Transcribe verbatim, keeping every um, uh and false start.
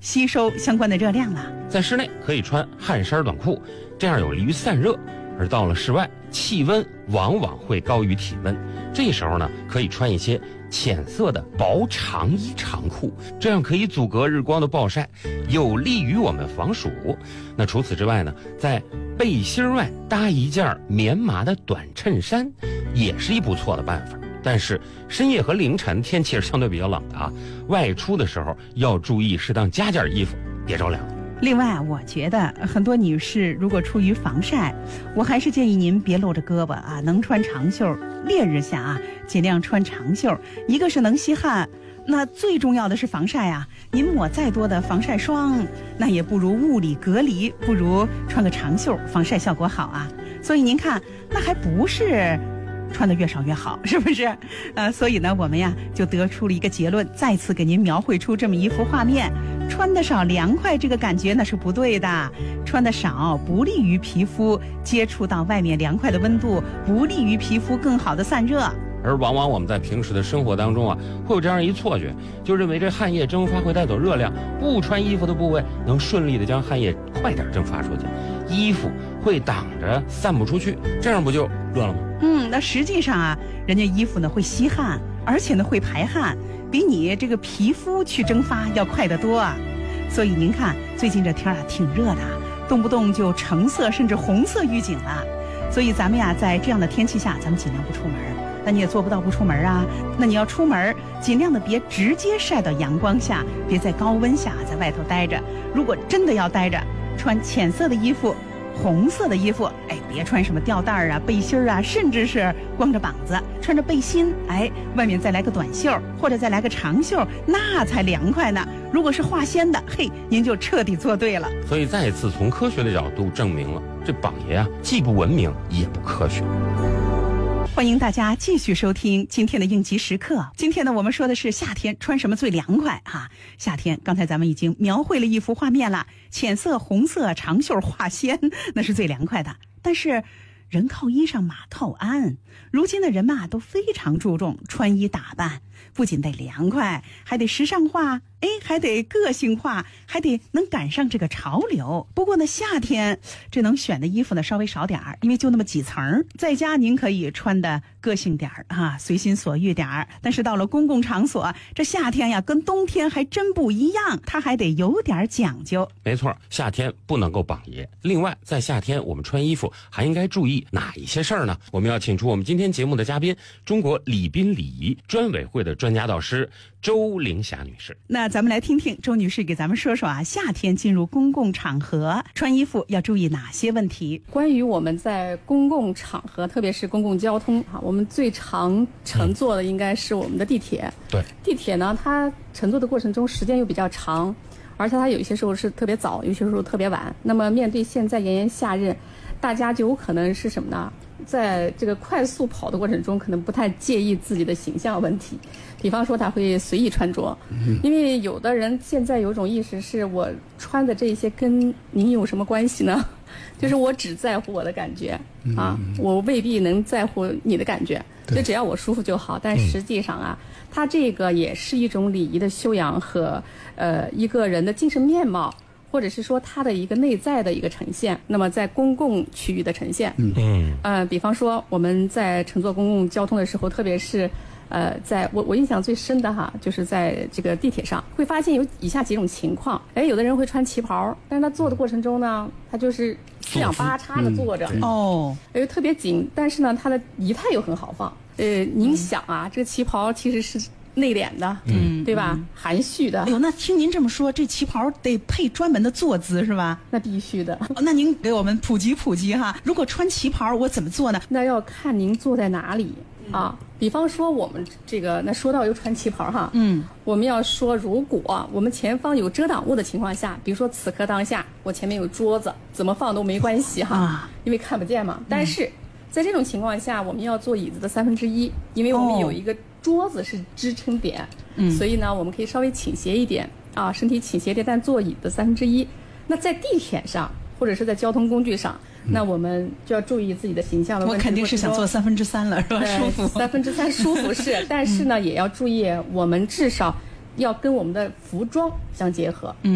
吸收相关的热量了。 在室内可以穿汗衫短裤，这样有利于散热，而到了室外，气温往往会高于体温，这时候呢，可以穿一些浅色的薄长衣长裤，这样可以阻隔日光的暴晒，有利于我们防暑。那除此之外呢，在背心外搭一件棉麻的短衬衫，也是一不错的办法。但是深夜和凌晨天气是相对比较冷的啊，外出的时候要注意适当加件衣服，别着凉。 另外，我觉得很多女士如果出于防晒，我还是建议您别露着胳膊啊，能穿长袖，烈日下啊，尽量穿长袖。一个是能吸汗，那最重要的是防晒啊。您抹再多的防晒霜，那也不如物理隔离，不如穿个长袖，防晒效果好啊。所以您看，那还不是穿得越少越好，是不是？呃，所以呢，我们呀就得出了一个结论，再次给您描绘出这么一幅画面：穿得少凉快这个感觉那是不对的，穿得少不利于皮肤接触到外面凉快的温度，不利于皮肤更好的散热。 而往往我们在平时的生活当中啊，会有这样一错觉，就认为这汗液蒸发会带走热量，不穿衣服的部位能顺利的将汗液快点蒸发出去，衣服会挡着散不出去，这样不就热了吗？ 嗯，那实际上啊，人家衣服呢会吸汗，而且呢会排汗，比你这个皮肤去蒸发要快得多啊。所以您看，最近这天啊挺热的，动不动就橙色甚至红色预警了。所以咱们呀，在这样的天气下，咱们尽量不出门。那你也做不到不出门啊，那你要出门，尽量的别直接晒到阳光下，别在高温下在外头待着。如果真的要待着，穿浅色的衣服，红色的衣服，哎，别穿什么吊带啊、背心啊，甚至是光着膀子，穿着背心，哎，外面再来个短袖或者再来个长袖，那才凉快呢。如果是化纤的，嘿，您就彻底做对了。 所以再一次从科学的角度证明了，这榜爷啊，既不文明也不科学。 欢迎大家继续收听今天的应急时刻。今天呢，我们说的是夏天穿什么最凉快啊？夏天，刚才咱们已经描绘了一幅画面了，浅色、红色长袖化纤，那是最凉快的。但是人靠衣裳马靠鞍，如今的人嘛都非常注重穿衣打扮，不仅得凉快，还得时尚化，哎，还得个性化，还得能赶上这个潮流。不过呢，夏天这能选的衣服呢稍微少点儿，因为就那么几层，在家您可以穿的个性点儿啊，随心所欲点儿。但是到了公共场所，这夏天呀跟冬天还真不一样，它还得有点讲究。 没错，夏天不能够榜爷。另外，在夏天我们穿衣服还应该注意哪一些事儿呢？我们要请出我们今天节目的嘉宾，中国礼宾礼仪专委会的专家导师周凌霞女士。 那咱们来听听周女士给咱们说说啊，夏天进入公共场合穿衣服要注意哪些问题？ 关于我们在公共场合，特别是公共交通啊，我们最常乘坐的应该是我们的地铁。 嗯、对， 地铁呢，它乘坐的过程中时间又比较长，而且它有些时候是特别早，有些时候特别晚。那么面对现在炎炎夏日，大家就有可能是什么呢？在这个快速跑的过程中，可能不太介意自己的形象问题，比方说他会随意穿着，因为有的人现在有种意识是，我穿的这些跟您有什么关系呢？就是我只在乎我的感觉啊，我未必能在乎你的感觉，就只要我舒服就好。但实际上啊，它这个也是一种礼仪的修养和呃一个人的精神面貌，或者是说它的一个内在的一个呈现。那么在公共区域的呈现，嗯，呃，比方说我们在乘坐公共交通的时候，特别是呃，在我我印象最深的哈，就是在这个地铁上，会发现有以下几种情况。哎，有的人会穿旗袍，但是他坐的过程中呢，他就是四仰八叉的坐着， 哦， 哎，特别紧，但是呢，他的仪态又很豪放。呃，您想啊，这个旗袍其实是内敛的，嗯，对吧？嗯、含蓄的。 哎呦，那听您这么说，这旗袍得配专门的坐姿是吧？ 那必须的。 哦、那您给我们普及普及哈，如果穿旗袍，我怎么做呢？ 那要看您坐在哪里啊。比方说我们这个，那说到又穿旗袍哈，嗯，我们要说，如果我们前方有遮挡物的情况下，比如说此刻当下我前面有桌子，怎么放都没关系哈，啊、因为看不见嘛。但是在这种情况下，我们要坐椅子的三分之一，因为我们有一个桌子是支撑点，嗯，所以呢，我们可以稍微倾斜一点啊，身体倾斜一点，但坐椅子的三分之一。那在地铁上或者是在交通工具上，嗯、那我们就要注意自己的形象的问题。 我肯定是想坐三分之三了，是吧？舒服， 三分之三舒服是，但是呢，嗯、也要注意，我们至少要跟我们的服装相结合。嗯。